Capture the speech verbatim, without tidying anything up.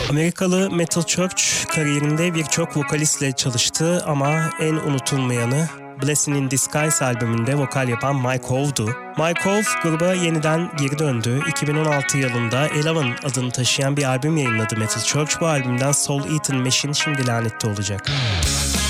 Amerikalı Metal Church kariyerinde birçok vokalistle çalıştı ama en unutulmayanı Blessing in Disguise albümünde vokal yapan Mike Howe'du. Mike Howe gruba yeniden geri döndü. iki bin on altı yılında Eleven adını taşıyan bir albüm yayınladı Metal Church. Bu albümden Soul Eaten Machine şimdi lanette olacak.